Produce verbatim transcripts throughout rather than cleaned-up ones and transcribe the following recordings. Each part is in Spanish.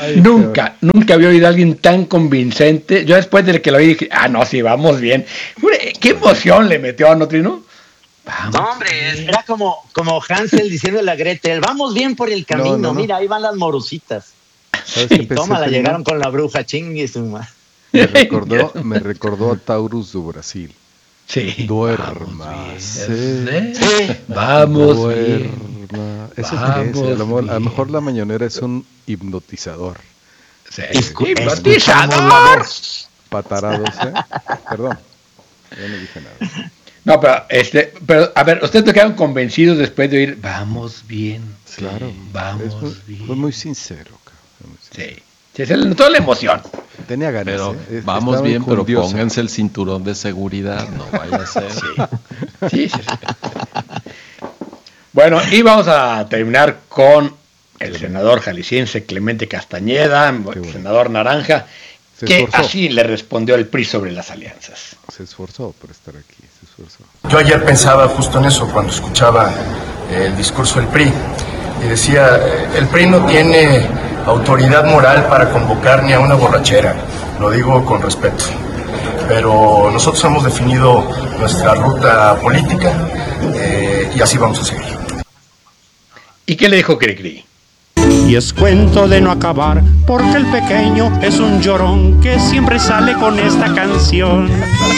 Ay, nunca, qué... nunca había oído a alguien tan convincente. Yo después de que lo oí dije, ah, no, sí, vamos bien. Qué emoción le metió a Notrino. Vamos no, hombre, era como, como Hansel diciéndole a Gretel, vamos bien por el camino, no, no, no. Mira, ahí van las morusitas. Y toma, la llegaron con la bruja, chingue su madre. Me recordó, me recordó a Taurus do Brasil. Sí. Duérmase. Sí. Vamos Duerma. bien. Eso Vamos es, a, lo, a lo mejor la mañonera es un hipnotizador. Sí. ¡Hipnotizador! Patarados, ¿eh? Perdón. Yo no dije nada. No, pero, este, pero, a ver, ustedes quedaron convencidos después de oír, vamos bien. Claro. Vamos muy, bien. Fue muy sincero, cabrón. Sí. Sí, se le notó la emoción. Tenía ganas. Pero ¿eh? vamos bien, pero pónganse el cinturón de seguridad, no vaya a ser. Sí. Sí, sí, sí. Bueno, y vamos a terminar con el senador jalisciense Clemente Castañeda, el bueno. senador naranja, se que esforzó. Así le respondió el P R I sobre las alianzas. Se esforzó por estar aquí, se esforzó. Yo ayer pensaba justo en eso cuando escuchaba el discurso del P R I y decía, el P R I no tiene autoridad moral para convocar ni a una borrachera, lo digo con respeto, pero nosotros hemos definido nuestra ruta política eh, y así vamos a seguir. ¿Y qué le dijo Cricri? Y es cuento de no acabar, porque el pequeño es un llorón que siempre sale con esta canción.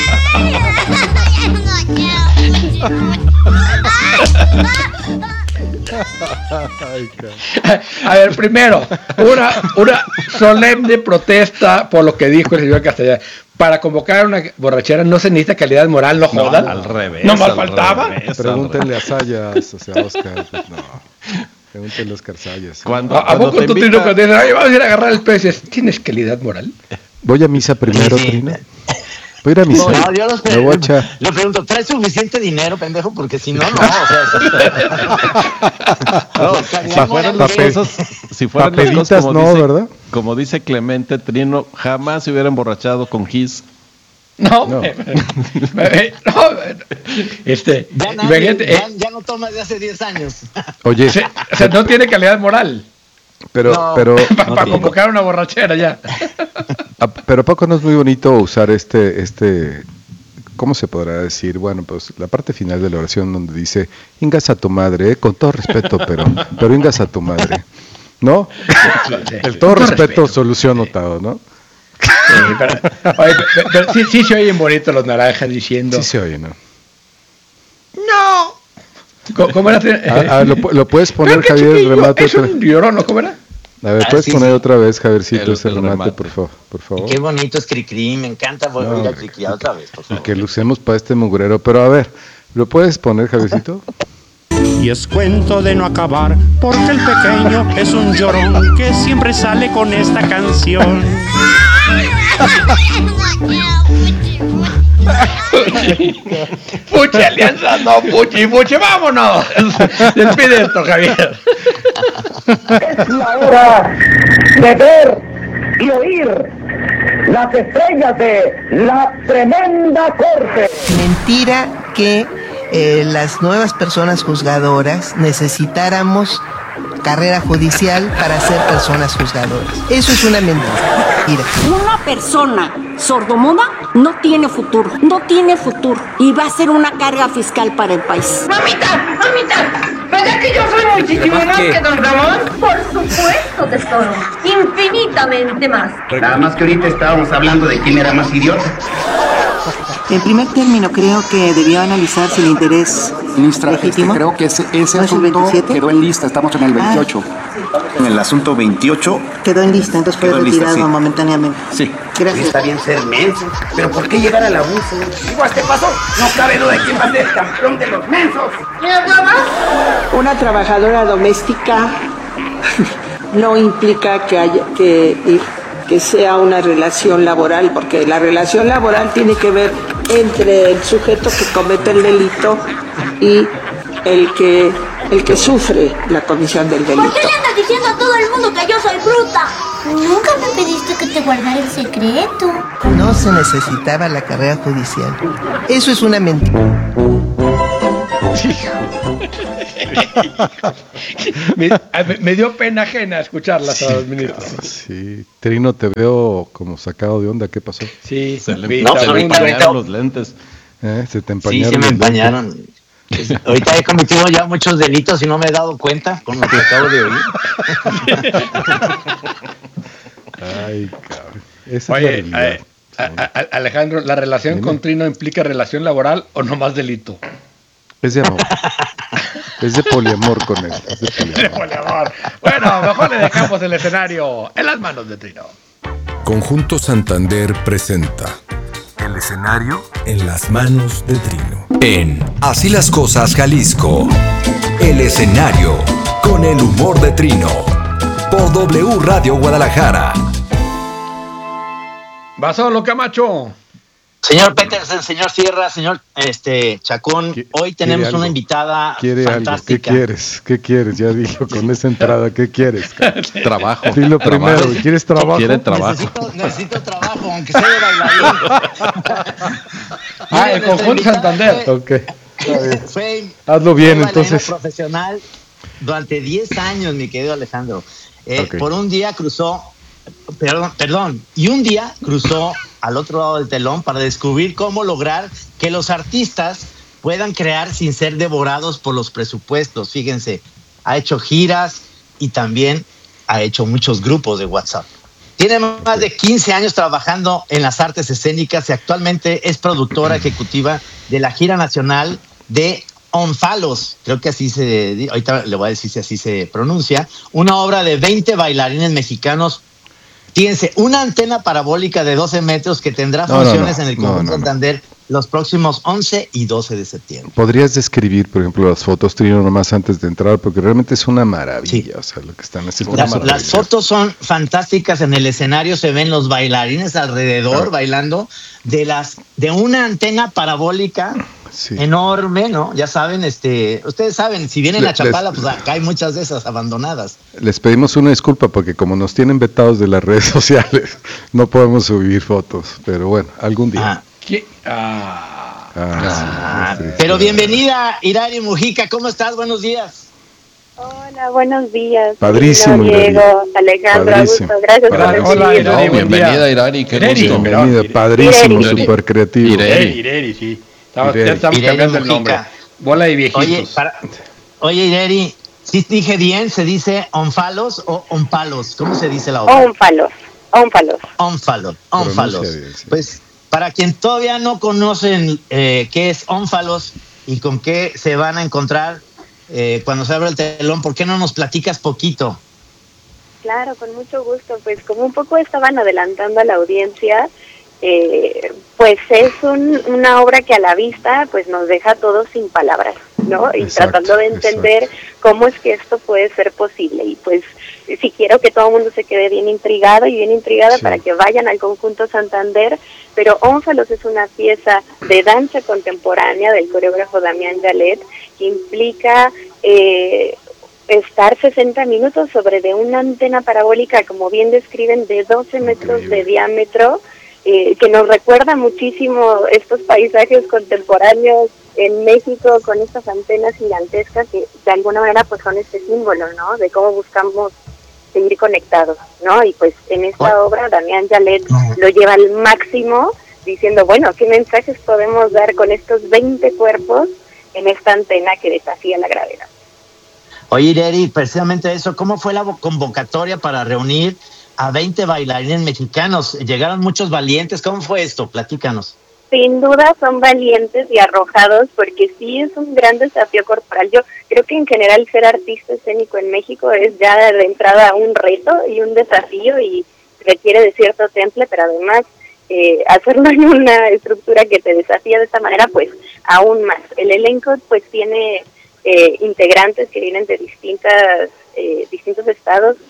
A ver, primero, una, una solemne protesta por lo que dijo el señor Castellano. Para convocar una borrachera no se necesita calidad moral, no jodan. No, al revés. No más faltaba. Revés, Pregúntenle a Sayas, o sea, Oscar. No. Pregúntenle a Oscar Sayas. Cuando, ¿A, cuando ¿A poco tú invita... Trino, cuando dices, ay, vamos a ir a agarrar el pez? ¿Tienes calidad moral? Voy a misa primero, sí. Trino. Voy a ir a misa. No, yo los pre- le pregunto, ¿traes suficiente dinero, pendejo? Porque si no, no. O sea, no, si fueran las cosas, si fueran las cosas como, no, dice, ¿verdad? Como dice Clemente, Trino jamás se hubiera emborrachado con Gis. No, no. Me, me, me, no este, ya, nadie, ya, ya no toma de hace diez años. Oye, se, o sea, no tiene calidad moral. Pero, no, pero para no pa convocar una borrachera ya. A, pero ¿a poco no es muy bonito usar este, este, ¿cómo se podrá decir? Bueno, pues la parte final de la oración donde dice, ingas a tu madre, eh, con todo respeto, pero, pero ingas a tu madre, ¿no? Sí, sí, El sí, todo sí, respeto, respeto, solución sí. Notado, ¿no? Sí, pero, oye, pero, pero sí, sí se oyen bonitos los naranjas diciendo. Sí se oye, ¿no? No. ¿Cómo, cómo era? A, a, lo, lo puedes poner, Javier, el remate. Es un llorón, ¿no? ¿Cómo era? A ver, ¿puedes ah, sí, poner sí. otra vez, Javiercito, el, ese el remate, remate, por favor? Por favor. Y qué bonito es Cricri, me encanta volver no, a Cricri otra vez, por favor. Y que lo usemos para este mugrero, pero a ver, ¿lo puedes poner, Javiercito? Y es cuento de no acabar, porque el pequeño es un llorón que siempre sale con esta canción. Puchi alianza, no, Puchi, Puchi, vámonos. Despide esto, Javier. Es la hora de ver y oír las estrellas de la tremenda corte. Mentira que eh, las nuevas personas juzgadoras necesitáramos carrera judicial para ser personas juzgadoras. Eso es una mentira. Una persona sordomuda no tiene futuro, no tiene futuro y va a ser una carga fiscal para el país. Mamita, mamita, ¿verdad que yo soy muchísimo más que don Ramón? Por supuesto, tesoro, infinitamente más. Nada más que ahorita estábamos hablando de quién era más idiota. En primer término, creo que debió analizarse el interés Ministra, legítimo. Este, creo que ese, ese ¿No asunto quedó en lista, estamos en el veintiocho. Ah. En el asunto veintiocho. Quedó en lista, entonces fue retirado lista, sí. momentáneamente. Sí. Gracias. Está bien ser menso, pero ¿por qué llegar al abuso? Digo, a este paso, no cabe duda de quién va a ser el campeón de los mensos. ¿Me hablabas? Una trabajadora doméstica no implica que haya que, que sea una relación laboral, porque la relación laboral tiene que ver entre el sujeto que comete el delito y el que el que sufre la comisión del delito. ¿Por qué le andas diciendo a todo el mundo que yo soy bruta? Nunca me pediste que te guardara el secreto. No se necesitaba la carrera judicial. Eso es una mentira. me, me dio pena ajena escucharlas sí, a los ministros. Sí, Trino, te veo como sacado de onda. ¿Qué pasó? Sí, se le no, empañaron los lentes. ¿Eh? Se te empañaron. Sí, se me empañaron. Lentes. Ahorita he cometido ya muchos delitos y no me he dado cuenta con lo que acabo de oír. Ay, cabrón. Esa Oye, es la eh, a, a, Alejandro, ¿la relación Dime. con Trino implica relación laboral o no más delito? Es de amor. Es de poliamor con él. Es de poliamor. de poliamor. Bueno, mejor le dejamos el escenario en las manos de Trino. Conjunto Santander presenta el escenario en las manos de Trino. En Así las Cosas Jalisco, el escenario con el humor de Trino. Por W Radio Guadalajara. Va solo, Camacho. Señor Petersen, señor Sierra, señor este Chacón, hoy tenemos una invitada ¿Quiere fantástica. Algo? ¿Qué quieres? ¿Qué quieres? Ya dijo con esa entrada, ¿qué quieres? Trabajo. Dilo primero, ¿quieres trabajo? Quiere trabajo. Necesito, necesito trabajo, aunque sea de bailarín. Ah, el conjunto Santander. Fue, okay. fue, Hazlo bien, fue entonces. Profesional durante diez años, mi querido Alejandro. Eh, okay. Por un día cruzó, perdón, perdón, y un día cruzó al otro lado del telón para descubrir cómo lograr que los artistas puedan crear sin ser devorados por los presupuestos. Fíjense, ha hecho giras y también ha hecho muchos grupos de WhatsApp. Tiene más de quince años trabajando en las artes escénicas y actualmente es productora ejecutiva de la gira nacional de Onfalos, creo que así se, ahorita le voy a decir si así se pronuncia, una obra de veinte bailarines mexicanos. Fíjense, una antena parabólica de doce metros que tendrá no, funciones no, no, en el Conjunto no, no, Santander no. los próximos once y doce de septiembre. ¿Podrías describir, por ejemplo, las fotos, Trino, nomás antes de entrar? Porque realmente es una maravilla, sí. O sea, lo que están haciendo. Las, las fotos son fantásticas, en el escenario se ven los bailarines alrededor claro. bailando de las de una antena parabólica sí. enorme, ¿no? Ya saben, este, ustedes saben, si vienen Le, a Chapala, les, pues acá hay muchas de esas abandonadas. Les pedimos una disculpa porque como nos tienen vetados de las redes sociales, no podemos subir fotos, pero bueno, algún día. Ah. ¿Qué? Ah, ah, sí, pero sí. Bienvenida, Irari Mujica, ¿cómo estás? Buenos días. Hola, buenos días. Padrísimo, Diego, Alejandro, Augusto, gracias hola, por hola, recibirnos. No, bienvenida, Irari, qué gusto. Bienvenida, padrísimo, súper creativo. Ireri, Ireri, sí. Estamos, Ireri. Ya estamos Ireri cambiando Mujica. El nombre. Bola de viejitos. Oye, para, oye Ireri, ¿sí dije bien? ¿Se dice onfalos o onpalos? ¿Cómo se dice la obra? Onfalos, onfalos. Onfalos, onfalos. Bien, sí. Pues, para quien todavía no conocen eh, qué es Onfalos y con qué se van a encontrar eh, cuando se abre el telón, ¿por qué no nos platicas poquito? Claro, con mucho gusto. Pues como un poco estaban adelantando a la audiencia, eh, pues es un, una obra que a la vista pues nos deja todos sin palabras, ¿no? Y exacto, tratando de entender exacto. cómo es que esto puede ser posible. Y pues sí quiero que todo el mundo se quede bien intrigado y bien intrigada sí. para que vayan al Conjunto Santander. Pero Onfalos es una pieza de danza contemporánea del coreógrafo Damián Yalet que implica eh, estar sesenta minutos sobre de una antena parabólica, como bien describen, de doce metros Increíble. De diámetro, eh, que nos recuerda muchísimo estos paisajes contemporáneos en México con estas antenas gigantescas que de alguna manera pues son este símbolo, ¿no? De cómo buscamos seguir conectados, ¿no? Y pues en esta obra Damián Yalet lo lleva al máximo diciendo, bueno, ¿qué mensajes podemos dar con estos veinte cuerpos en esta antena que desafía la gravedad? Oye, Ireri, precisamente eso, ¿cómo fue la convocatoria para reunir a veinte bailarines mexicanos? ¿Llegaron muchos valientes? ¿Cómo fue esto? Platícanos. Sin duda son valientes y arrojados porque sí es un gran desafío corporal. Yo creo que en general ser artista escénico en México es ya de entrada un reto y un desafío y requiere de cierto temple, pero además eh, hacerlo en una estructura que te desafía de esta manera, pues aún más. El elenco pues tiene eh, integrantes que vienen de distintas eh, distintos estados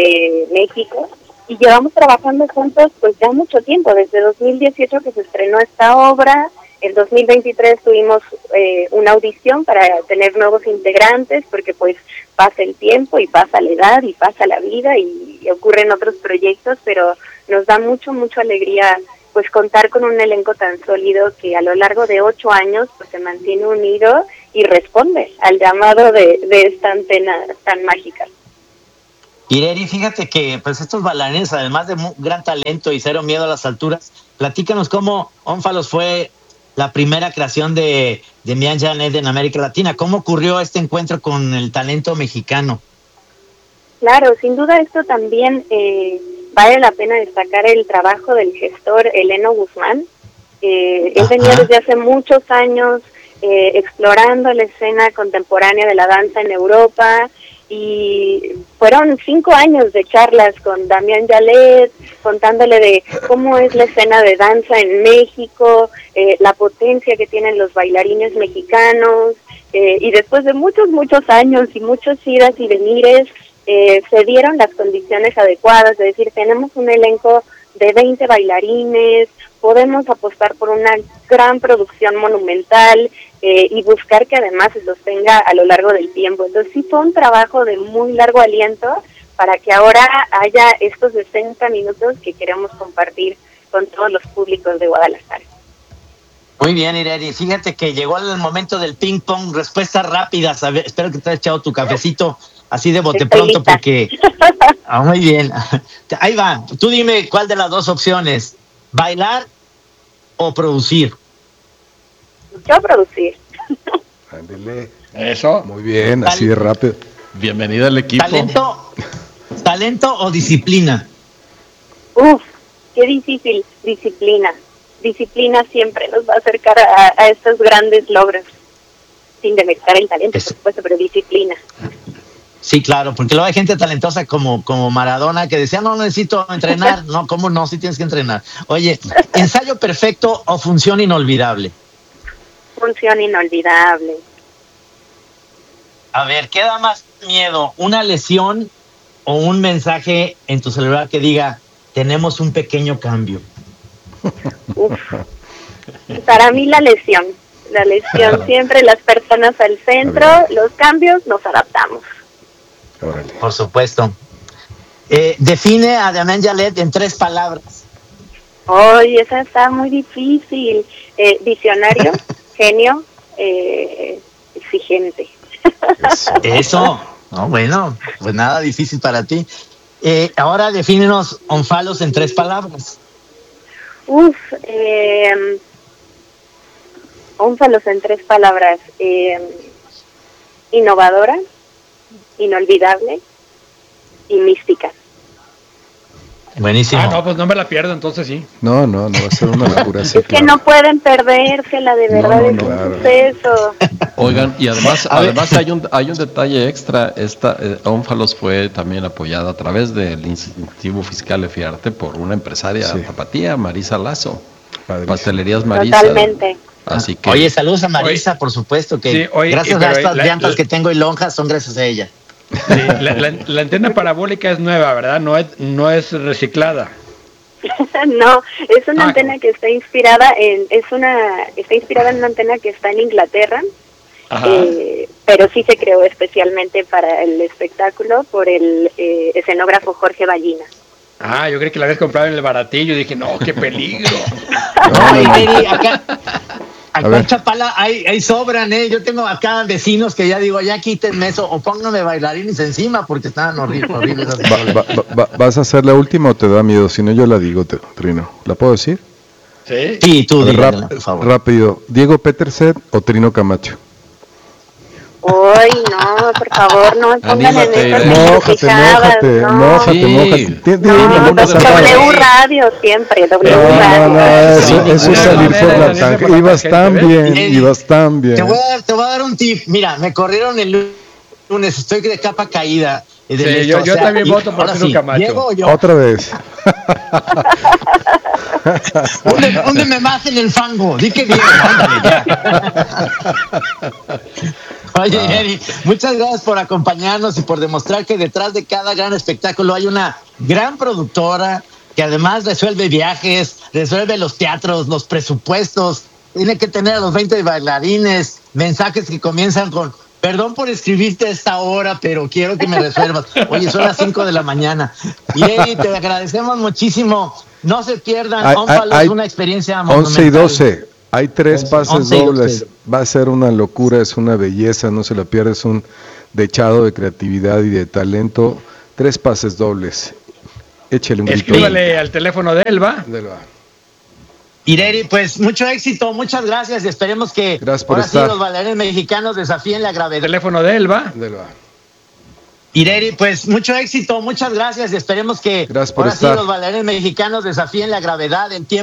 de México. Y llevamos trabajando juntos pues ya mucho tiempo, desde dos mil dieciocho que se estrenó esta obra. En dos mil veintitrés tuvimos eh, una audición para tener nuevos integrantes, porque pues pasa el tiempo y pasa la edad y pasa la vida y, y ocurren otros proyectos, pero nos da mucho, mucho alegría pues contar con un elenco tan sólido que a lo largo de ocho años pues se mantiene unido y responde al llamado de, de esta antena tan mágica. Ireri, fíjate que pues estos bailarines, además de muy, gran talento y cero miedo a las alturas, platícanos cómo Ónfalos fue la primera creación de, de Mian Janet en América Latina. ¿Cómo ocurrió este encuentro con el talento mexicano? Claro, sin duda esto también eh, vale la pena destacar el trabajo del gestor Eleno Guzmán. Eh, él venía desde hace muchos años eh, explorando la escena contemporánea de la danza en Europa, y fueron cinco años de charlas con Damián Yalet, contándole de cómo es la escena de danza en México, eh, la potencia que tienen los bailarines mexicanos, eh, y después de muchos, muchos años y muchos idas y venires, eh, se dieron las condiciones adecuadas, es decir, tenemos un elenco de veinte bailarines, podemos apostar por una gran producción monumental eh, y buscar que además se sostenga a lo largo del tiempo. Entonces sí fue un trabajo de muy largo aliento para que ahora haya estos sesenta minutos que queremos compartir con todos los públicos de Guadalajara. Muy bien, Ireri. Fíjate que llegó el momento del ping pong, respuestas rápidas. A ver, espero que te hayas echado tu cafecito así de bote Estoy pronto lista. porque... Ah, muy bien. Ahí va. Tú dime cuál de las dos opciones. ¿Bailar o producir? Yo producir. Ándele. Eso. Muy bien, así de rápido. Bienvenida al equipo. ¿Talento, talento o disciplina? Uf, qué difícil. Disciplina. Disciplina siempre nos va a acercar a, a estos grandes logros. Sin demeritar el talento, por supuesto, pero disciplina. Sí, claro, porque luego hay gente talentosa como, como Maradona que decía, no necesito entrenar. No, ¿cómo no? Sí tienes que entrenar. Oye, ¿ensayo perfecto o función inolvidable? Función inolvidable. A ver, ¿qué da más miedo? ¿Una lesión o un mensaje en tu celular que diga, tenemos un pequeño cambio? Uf. Para mí la lesión. La lesión, siempre las personas al centro, los cambios, nos adaptamos. Órale. Por supuesto. Eh, define a Damián Yalet en tres palabras. Ay, esa está muy difícil. Eh, visionario, genio, eh, exigente. Eso. No, bueno, pues nada difícil para ti. Eh, ahora defínenos Ónfalos en tres palabras. Uf, eh, Ónfalos en tres palabras. Eh, innovadora, inolvidable y mística. Buenísimo. Ah, no, pues no me la pierdo, entonces sí. No, no, no va a ser una locura así. Es que no pueden perdérsela, de verdad, No, es no, un claro. suceso. Oigan, y además, A ver. además hay un hay un detalle extra. Esta eh, Ónfalos fue también apoyada a través del incentivo fiscal EFIARTE por una empresaria Sí. tapatía, Marisa Lazo. Padrísimo. Pastelerías Marisa. Totalmente. Así que Oye, saludos a Marisa, por supuesto, que Sí, oye, gracias y- pero a estas la- llantas la- que tengo y lonjas son gracias a ella. Sí, la, la- la antena parabólica es nueva, ¿verdad? No es, no es reciclada. No, es una Ah, antena que está inspirada en, es una, está inspirada en una antena que está en Inglaterra, Ajá. eh, pero sí se creó especialmente para el espectáculo por el eh, escenógrafo Jorge Ballina. Ah, yo creí que la habías comprado en el baratillo y dije, no, qué peligro. No, Ireri, acá, acá ver. en Chapala hay, hay sobran, ¿eh? Yo tengo acá vecinos que ya digo, ya quítenme eso o pónganme bailarines encima porque estaban horribles. horribles esas Va- va- va- va- ¿Vas a hacer la última o te da miedo? Si no, yo la digo, te- Trino. ¿La puedo decir? Sí. Sí, tú A ver, dígala, rap- por favor. rápido. ¿Diego Petersen o Trino Camacho? Ay, no, por favor, no me pongan Anímate, en esas Irene. Mójate, encrucijadas, mójate, no. mójate, Sí. mójate. Tien- Tiene No, una ninguno buena de los salida. W Radio siempre, W No, no, Radio. no, eso, Sí, eso es ninguna salir manera por de la salirse tangente. por la Ibas tan tangente, ¿ves? bien, ibas tan Te bien. voy, a dar, te voy a dar un tip. Mira, me corrieron el lunes, estoy de capa caída. de Sí, esto, yo- o yo sea, también y voto por ahora Trino sí, Camacho. ¿Diego o yo? Otra vez. Hunde- Húndeme más en el fango. Di que bien, ándale, ya. Oye, Eri, muchas gracias por acompañarnos y por demostrar que detrás de cada gran espectáculo hay una gran productora que además resuelve viajes, resuelve los teatros, los presupuestos, tiene que tener a los veinte bailarines, mensajes que comienzan con perdón por escribirte a esta hora, pero quiero que me resuelvas. Oye, son las cinco de la mañana. Y Eri, te agradecemos muchísimo. No se pierdan, Hay- Ónfalos, hay- una experiencia once y monumental. doce. Hay tres pases dobles, va a ser una locura, es una belleza, no se la pierdes, un dechado de creatividad y de talento. Tres pases dobles. Échale un grito. Escríbale al teléfono de Elba. De Elba. Ireri, pues mucho éxito, muchas gracias y esperemos que gracias por ahora estar. sí los bailarines mexicanos desafíen la gravedad. Teléfono de Elba. De Elba. Ireri, pues mucho éxito, muchas gracias y esperemos que gracias por ahora estar. sí los bailarines mexicanos desafíen la gravedad en tiempo.